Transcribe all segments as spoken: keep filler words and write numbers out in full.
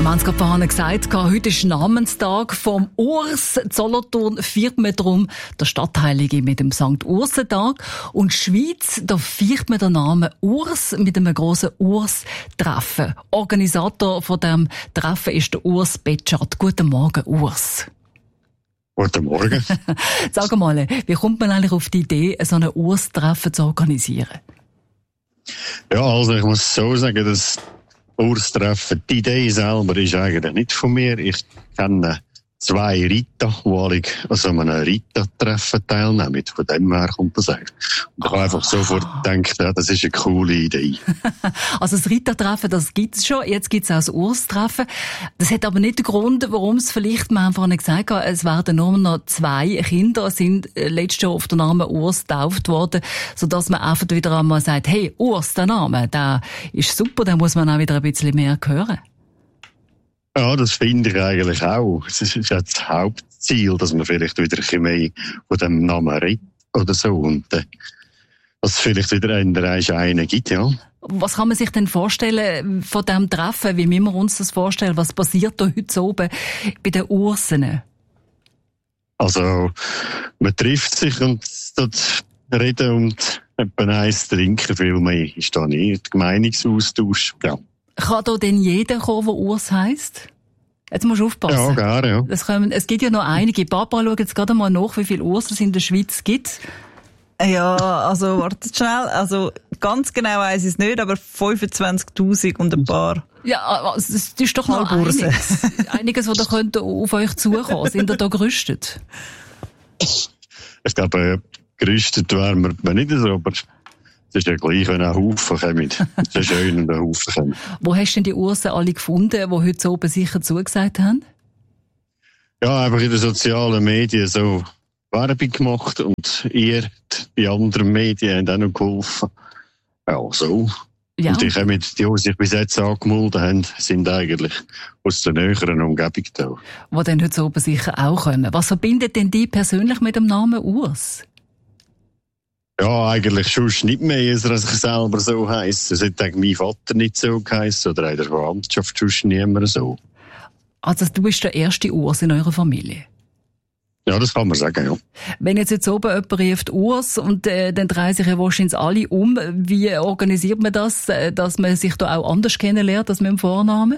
Wir haben es gerade vorhin gesagt, heute ist Namenstag vom Urs. In Solothurn feiert man darum der Stadtheilige mit dem Sankt Ursentag. Und in der Schweiz, da feiert man den Namen Urs mit einem grossen Urs-Treffen. Organisator von diesem Treffen ist der Urs Betschart. Guten Morgen, Urs. Guten Morgen. Sag mal, wie kommt man eigentlich auf die Idee, so ein Urs-Treffen zu organisieren? Ja, also ich muss so sagen, das Urs-Treffen, die Idee selber ist eigentlich nicht von mir. Ich kenne zwei Ritter, die alle an so einem Ritter-Treffen teilnehmen. Von dem her kommt das eigentlich. Und ich habe einfach sofort gedacht, ja, das ist eine coole Idee. Also das Ritter-Treffen, das gibt es schon. Jetzt gibt es auch das Urs-Treffen. Das hat aber nicht den Grund, warum es vielleicht, wir haben vorhin gesagt, es werden nur noch zwei Kinder, sind letztes Jahr auf den Namen Urs getauft worden, sodass man einfach wieder einmal sagt, hey, Urs, der Name, der ist super, den muss man auch wieder ein bisschen mehr hören. Ja, das finde ich eigentlich auch. Es ist ja das Hauptziel, dass man vielleicht wieder ein bisschen mehr von dem Namen redet oder so. Und äh, dass es vielleicht wieder einen gibt, ja. Was kann man sich denn vorstellen von diesem Treffen? Wie müssen wir uns das vorstellen? Was passiert da heute oben bei den Ursen? Also, man trifft sich und dort reden und etwa eins trinken. Viel mehr ist da nicht. Meinungsaustausch, ja. Kann da denn jeder kommen, der Urs heisst? Jetzt musst du aufpassen. Ja, gerne, ja. Das können, es gibt ja noch einige. Papa, schau jetzt gerade mal nach, wie viele Ursen es in der Schweiz gibt. Ja, also, wartet schnell. Also, ganz genau weiss ich es nicht, aber fünfundzwanzigtausend und ein paar. Ja, das ist doch noch einiges. Einiges, was da könnte auf euch zukommen. Sind ihr da gerüstet? Ich glaube, gerüstet wären wir nicht so, aber es ist ja gleich, wenn ein Haufen kommen. Es ist ja schön, wenn ein Haufen kommen. Wo hast du denn die Ursen alle gefunden, die heute so oben sicher zugesagt haben? Ja, einfach in den sozialen Medien so Werbung gemacht und ihr, die anderen Medien, haben auch noch geholfen. Ja, so. Ja. Und die, kommen, die, die sich bis jetzt angemeldet haben, sind eigentlich aus der näheren Umgebung da. Die dann heute so oben sicher auch kommen. Was verbindet denn die persönlich mit dem Namen Urs? Ja, eigentlich schon nicht mehr, als ich selber so heisse. Es hat eigentlich mein Vater nicht so geheissen oder in der Verwandtschaft schon niemand so. Also du bist der erste Urs in eurer Familie? Ja, das kann man sagen, ja. Wenn jetzt jetzt oben jemand ruft Urs und äh, dann drehen sich ja wahrscheinlich alle um, wie organisiert man das, äh, dass man sich da auch anders kennenlernt als mit dem Vornamen?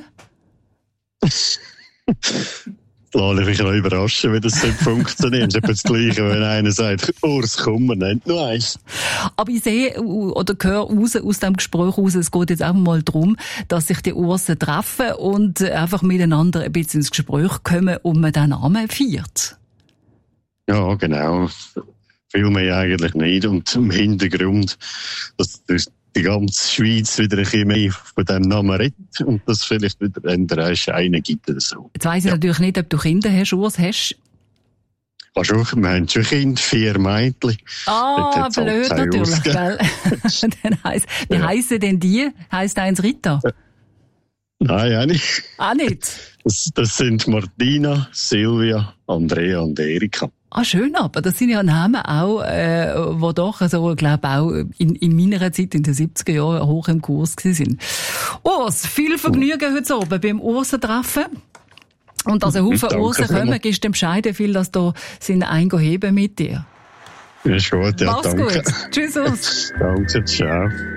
Lass mich noch überraschen, wie das funktioniert. Es ist das Gleiche, wenn einer sagt, Urs, komm, man nennt noch eins. Aber ich sehe oder höre raus, aus dem Gespräch raus, es geht jetzt einfach mal darum, dass sich die Ursen treffen und einfach miteinander ein bisschen ins Gespräch kommen und man den Namen feiert. Ja, genau. Viel mehr eigentlich nicht. Und im Hintergrund, dass die ganze Schweiz wieder ein bisschen mehr von diesem Namen redet und dass es vielleicht wieder einen Scheine gibt oder so. Jetzt weiss ich ja. natürlich nicht, ob du Kinder hast, Urs, hast du? Schon, wir haben schon Kinder, vier Mädchen. Ah, blöd natürlich, gell? Dann heiss, wie ja. heissen denn die? Heisst eins Rita? Nein, auch nicht. Auch nicht? Das, das sind Martina, Silvia, Andrea und Erika. Ah, schön, aber das sind ja Namen auch, äh, die doch, also, ich glaube auch in, in meiner Zeit, in den siebziger Jahren, hoch im Kurs gewesen sind. Urs, viel Vergnügen heute oben beim Ursentreffen. Und als ein Haufen Ursen kommen, gibst du dem Bescheid, viel, dass da sind eingeheben mit dir. Ja, ist gut, ja, Mach's danke. gut. Tschüss, Urs. Danke, ciao.